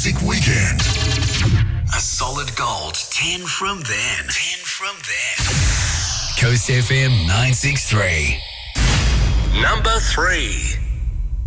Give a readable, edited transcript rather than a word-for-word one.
Music Weekend. A solid gold 10 from then. 10 from then. Coast FM 963. Number 3.